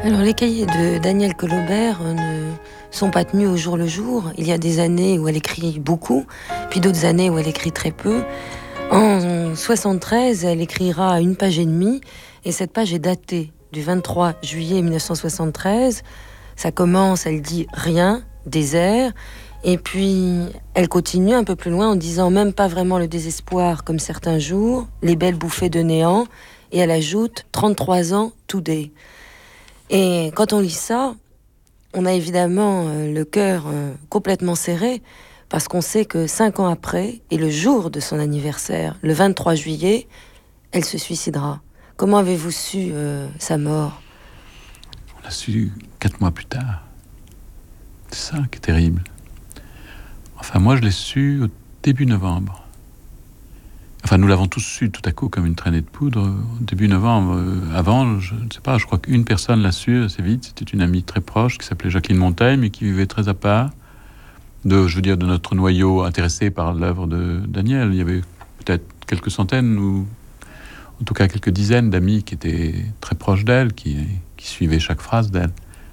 Alors, les cahiers de Danielle Colobert ne sont pas tenus au jour le jour. Il y a des années où elle écrit beaucoup, puis d'autres années où elle écrit très peu. En 73, elle écrira à 1,5 pages, et cette page est datée du 23 juillet 1973. Ça commence, elle dit « rien », désert, et puis elle continue un peu plus loin en disant « même pas vraiment le désespoir comme certains jours, les belles bouffées de néant », et elle ajoute « 33 ans, today ». Et quand on lit ça, on a évidemment le cœur complètement serré, parce qu'on sait que 5 ans après, et le jour de son anniversaire, le 23 juillet, elle se suicidera. Comment avez-vous su sa mort ? On l'a su 4 mois plus tard. C'est ça qui est terrible. Enfin, moi, je l'ai su au début novembre. Enfin, nous l'avons tous su tout à coup comme une traînée de poudre au début novembre. Avant, je ne sais pas, je crois qu'une personne l'a su assez vite. C'était une amie très proche qui s'appelait Jacqueline Montaigne, mais qui vivait très à part de notre noyau intéressé par l'œuvre de Daniel. Il y avait peut-être quelques centaines ou en tout cas quelques dizaines d'amis qui étaient très proches d'elle, qui suivaient chaque phrase d'elle.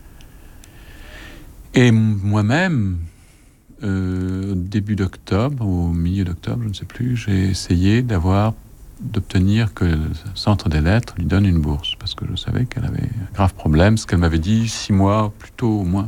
Et moi-même, au début d'octobre, au milieu d'octobre, je ne sais plus, j'ai essayé d'obtenir que le Centre des Lettres lui donne une bourse, parce que je savais qu'elle avait un grave problème, ce qu'elle m'avait dit 6 mois plus tôt au moins.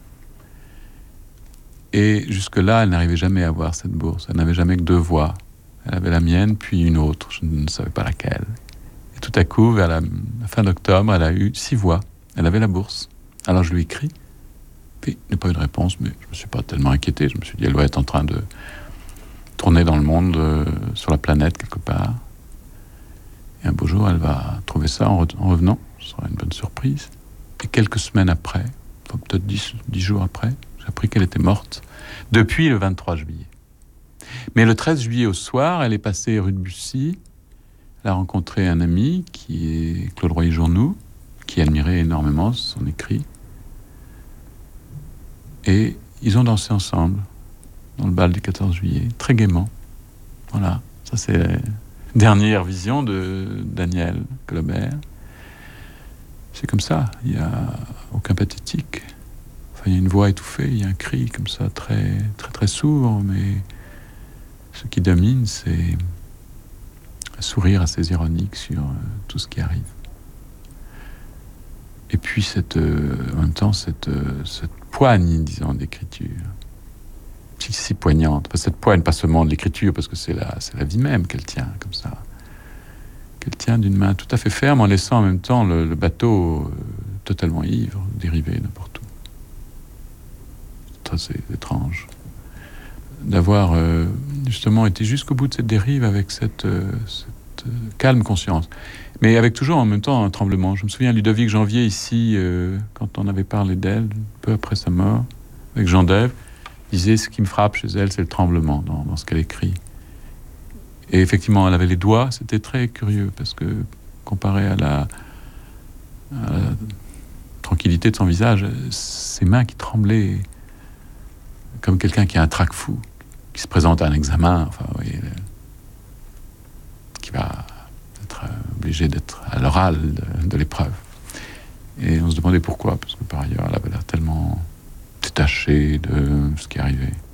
Et jusque-là, elle n'arrivait jamais à avoir cette bourse. Elle n'avait jamais que 2 voix. Elle avait la mienne, puis une autre, je ne savais pas laquelle. Et tout à coup, vers la fin d'octobre, elle a eu 6 voix. Elle avait la bourse. Alors je lui ai écrit. Puis, il n'y a pas eu de réponse, mais je ne me suis pas tellement inquiété. Je me suis dit, elle doit être en train de tourner dans le monde, sur la planète, quelque part. Et un beau jour, elle va trouver ça en revenant. Ce sera une bonne surprise. Et quelques semaines après, peut-être 10 jours après, j'ai appris qu'elle était morte depuis le 23 juillet. Mais le 13 juillet au soir, elle est passée rue de Bussy. Elle a rencontré un ami qui est Claude Royer-Journoux, qui admirait énormément son écrit. Et ils ont dansé ensemble dans le bal du 14 juillet, très gaiement. Voilà, ça c'est la dernière vision de Danielle Colobert. C'est comme ça, il n'y a aucun pathétique. Enfin, il y a une voix étouffée, il y a un cri comme ça, très, très, très sourd, mais ce qui domine, c'est un sourire assez ironique sur tout ce qui arrive. Et puis, en même temps, cette poigne, disons, d'écriture, si poignante. Cette poigne, pas seulement de l'écriture, parce que c'est la vie même qu'elle tient, comme ça. Qu'elle tient d'une main tout à fait ferme, en laissant en même temps le bateau totalement ivre, dériver n'importe où. C'est très étrange d'avoir justement été jusqu'au bout de cette dérive avec cette calme conscience. Mais avec toujours en même temps un tremblement. Je me souviens, Ludovic Janvier, ici, quand on avait parlé d'elle, peu après sa mort, avec Jean Dève, disait ce qui me frappe chez elle, c'est le tremblement dans ce qu'elle écrit. Et effectivement, elle avait les doigts, c'était très curieux, parce que comparé à la tranquillité de son visage, ses mains qui tremblaient comme quelqu'un qui a un trac fou, qui se présente à un examen, enfin, vous voyez, qui va être obligé d'être à l'oral de l'épreuve. Et on se demandait pourquoi, parce que par ailleurs, elle avait l'air tellement détachée de ce qui arrivait.